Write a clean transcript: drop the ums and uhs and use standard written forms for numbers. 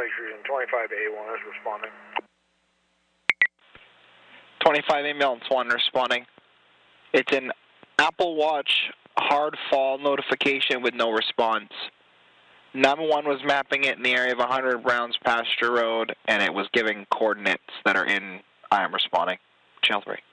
Lake Region 25A1 is responding. 25A Milton's 1 responding. It's an Apple Watch hard fall notification with no response. 911 was mapping it in the area of 100 Browns Pasture Road, and it was giving coordinates that are in I am responding. Channel 3.